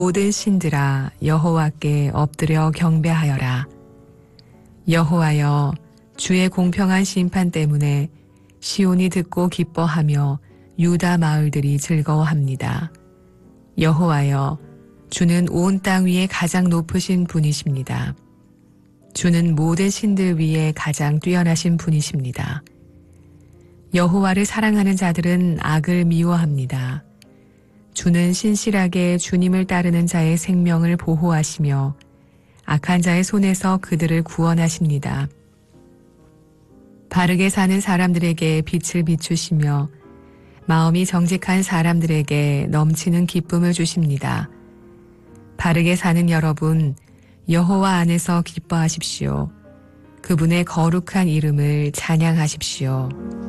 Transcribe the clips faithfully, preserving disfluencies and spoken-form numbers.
모든 신들아 여호와께 엎드려 경배하여라. 여호와여, 주의 공평한 심판 때문에 시온이 듣고 기뻐하며 유다 마을들이 즐거워합니다. 여호와여, 주는 온 땅 위에 가장 높으신 분이십니다. 주는 모든 신들 위에 가장 뛰어나신 분이십니다. 여호와를 사랑하는 자들은 악을 미워합니다. 주는 신실하게 주님을 따르는 자의 생명을 보호하시며 악한 자의 손에서 그들을 구원하십니다. 바르게 사는 사람들에게 빛을 비추시며 마음이 정직한 사람들에게 넘치는 기쁨을 주십니다. 바르게 사는 여러분, 여호와 안에서 기뻐하십시오. 그분의 거룩한 이름을 찬양하십시오.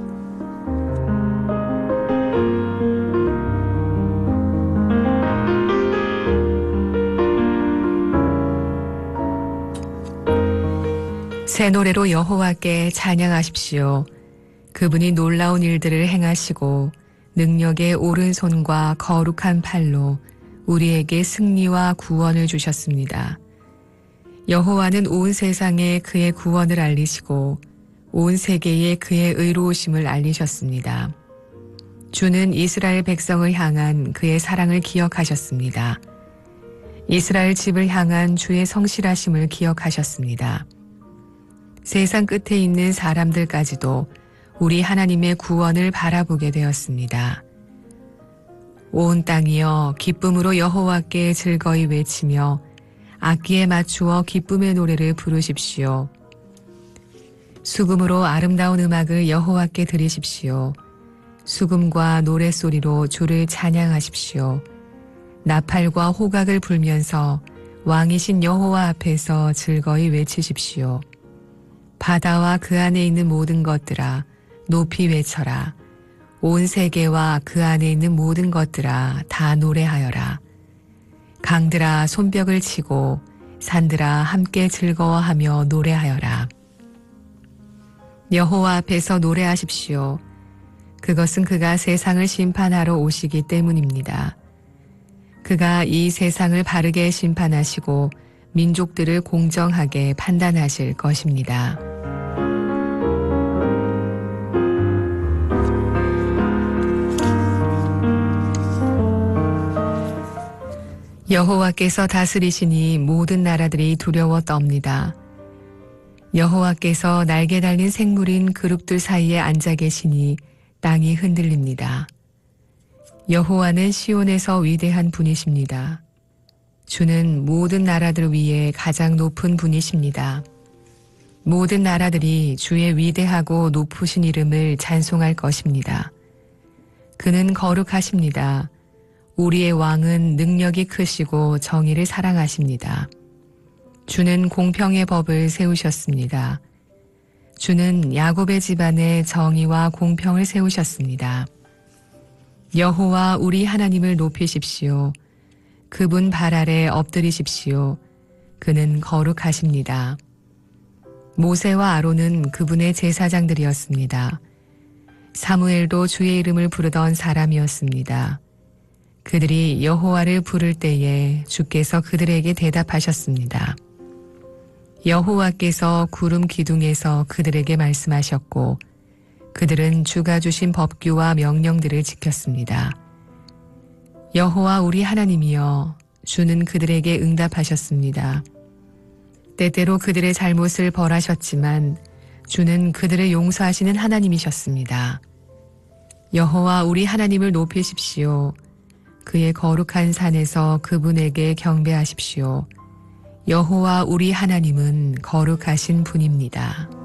새 노래로 여호와께 찬양하십시오. 그분이 놀라운 일들을 행하시고 능력의 오른손과 거룩한 팔로 우리에게 승리와 구원을 주셨습니다. 여호와는 온 세상에 그의 구원을 알리시고 온 세계에 그의 의로우심을 알리셨습니다. 주는 이스라엘 백성을 향한 그의 사랑을 기억하셨습니다. 이스라엘 집을 향한 주의 성실하심을 기억하셨습니다. 세상 끝에 있는 사람들까지도 우리 하나님의 구원을 바라보게 되었습니다. 온 땅이여 기쁨으로 여호와께 즐거이 외치며 악기에 맞추어 기쁨의 노래를 부르십시오. 수금으로 아름다운 음악을 여호와께 드리십시오. 수금과 노랫소리로 주를 찬양하십시오. 나팔과 호각을 불면서 왕이신 여호와 앞에서 즐거이 외치십시오. 바다와 그 안에 있는 모든 것들아 높이 외쳐라. 온 세계와 그 안에 있는 모든 것들아 다 노래하여라. 강들아 손뼉을 치고 산들아 함께 즐거워하며 노래하여라. 여호와 앞에서 노래하십시오. 그것은 그가 세상을 심판하러 오시기 때문입니다. 그가 이 세상을 바르게 심판하시고 민족들을 공정하게 판단하실 것입니다. 여호와께서 다스리시니 모든 나라들이 두려워 떱니다. 여호와께서 날개 달린 생물인 그룹들 사이에 앉아 계시니 땅이 흔들립니다. 여호와는 시온에서 위대한 분이십니다. 주는 모든 나라들 위에 가장 높은 분이십니다. 모든 나라들이 주의 위대하고 높으신 이름을 찬송할 것입니다. 그는 거룩하십니다. 우리의 왕은 능력이 크시고 정의를 사랑하십니다. 주는 공평의 법을 세우셨습니다. 주는 야곱의 집안에 정의와 공평을 세우셨습니다. 여호와 우리 하나님을 높이십시오. 그분 발 아래 엎드리십시오. 그는 거룩하십니다. 모세와 아론은 그분의 제사장들이었습니다. 사무엘도 주의 이름을 부르던 사람이었습니다. 그들이 여호와를 부를 때에 주께서 그들에게 대답하셨습니다. 여호와께서 구름 기둥에서 그들에게 말씀하셨고 그들은 주가 주신 법규와 명령들을 지켰습니다. 여호와 우리 하나님이여, 주는 그들에게 응답하셨습니다. 때때로 그들의 잘못을 벌하셨지만 주는 그들을 용서하시는 하나님이셨습니다. 여호와 우리 하나님을 높이십시오. 그의 거룩한 산에서 그분에게 경배하십시오. 여호와 우리 하나님은 거룩하신 분입니다.